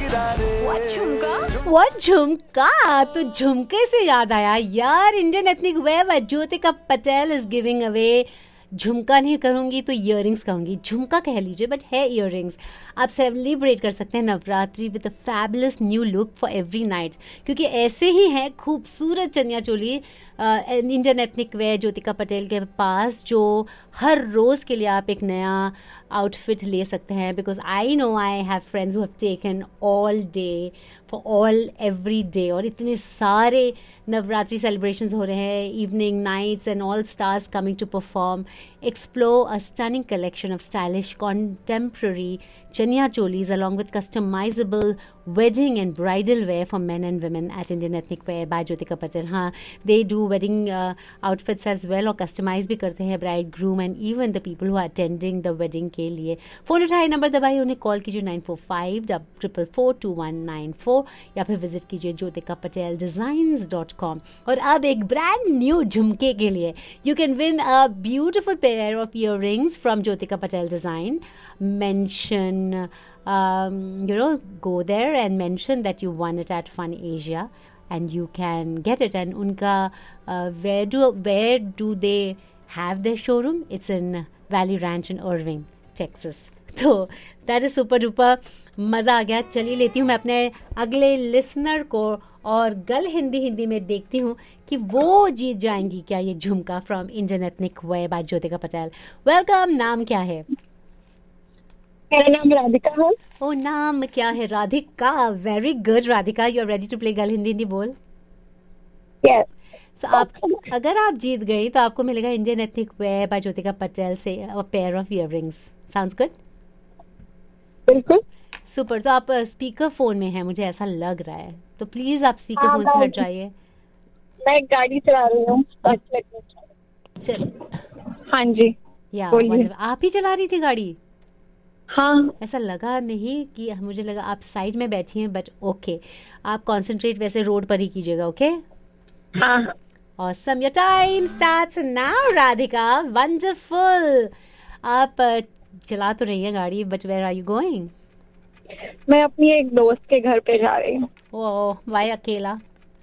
What झुमका? तो झुमके से याद आया यार, Indian ethnic wear Jyotika Patel is giving away. झुमका नहीं कहूँगी तो इयररिंग्स कहूँगी. झुमका कह लीजिए बट है इयररिंग्स. आप सेलिब्रेट कर सकते हैं Navratri with a fabulous new look for every night, क्योंकि ऐसे ही है खूबसूरत chaniya choli Indian ethnic wear Jyotika Patel के पास, जो हर रोज़ के लिए आप एक नया आउटफिट ले सकते हैं. Because I know I have friends who have taken all day for all every day, और इतने सारे नवरात्रि सेलिब्रेशंस हो रहे हैं, evening nights and all stars coming to perform. Explore a stunning collection of stylish contemporary chaniya cholis along with customizable wedding and bridal wear for men and women at Indian Ethnic Wear by Jyotika Patel. हाँ, they do wedding outfits as well, और customize भी करते हैं bride, groom and even the people who are attending the wedding के लिए. Phone उठाए, number दबाइए, उन्हें कॉल कीजिए 9454442194 या फिर विजिट कीजिए jyotikaPatelDesigns.com. और अब एक ब्रांड न्यू झुमके के लिए you can win a beautiful pair of earrings from Jyotika Patel Design. Mention, go there and mention that you won it at Fun Asia, and you can get it. And unka, where do they have their showroom? It's in Valley Ranch in Irving, Texas. So that is super duper. मज़ा आ गया. चलिए लेती हूँ मैं अपने अगले listener को, और गल हिंदी में देखती हूँ कि वो जीत जाएंगी क्या ये झुमका from Indian ethnic where by Jyotika Patel. Welcome. नाम क्या है? मेरा नाम राधिका है. ओ, नाम क्या है? Radhika. Very good Radhika, you are ready to play गल हिंदी बोल. यस. सो आप, अगर आप जीत गई तो आपको मिलेगा Indian ethnic where by Jyotika Patel से a pair of earrings. Sounds good? बिल्कुल. सुपर. तो आप स्पीकर फोन में हैं, मुझे ऐसा लग रहा है, तो प्लीज आप स्पीकर फोन से हट जाइए. मैं गाड़ी चला रही हूँ. चल. हाँ जी. या आप ही चला रही थी गाड़ी? हाँ. ऐसा लगा नहीं कि, मुझे लगा आप साइड में बैठी हैं, बट ओके. आप कंसंट्रेट वैसे रोड पर ही कीजिएगा. ओके. हाँ. Awesome. Your time starts now Radhika. Wonderful. आप चला तो रही हैं गाड़ी, but where are you going? मैं अपनी एक दोस्त के घर पे जा रही हूँ. ओह, वाई अकेला?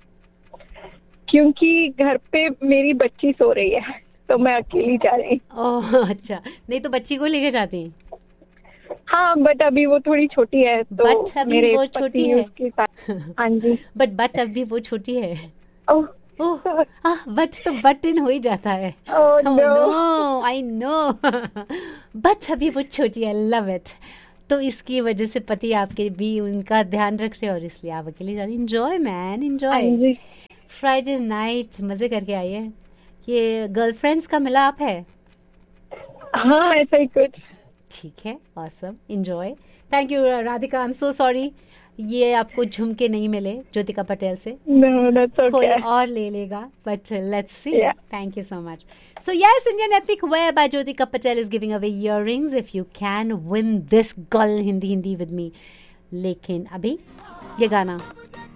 क्योंकि घर पे मेरी बच्ची सो रही है, तो मैं अकेली जा रही हूँ. ओह अच्छा. नहीं तो बच्ची को लेके जाती हैं? हाँ, बट अभी वो थोड़ी छोटी है, तो बट अभी मेरे वो छोटी है उसके साथ. हाँ जी. बट अभी वो छोटी है. ओह, बट तो बट इन हो ही जाता है. No, I know. बट अभी वो छोटी है. Love it. तो इसकी वजह से पति आपके भी उनका ध्यान रख रहे, और इसलिए आप अकेले जा रही. Enjoy man, enjoy. Friday night मजे करके आइए. ये गर्लफ्रेंड्स का मिलाप है? हाँ, ऐसा ही कुछ. ठीक है. Awesome. Enjoy. Thank you Radhika. I am so sorry ये आपको झुमके नहीं मिले ज्योतिका पटेल से. No, that's okay. कोई और ले लेगा, but let's see. Thank you so much. So yes, Indian Ethnic Wear by Jyotika Patel is giving away earrings. If you can win this, गल हिंदी with me. लेकिन अभी ये गाना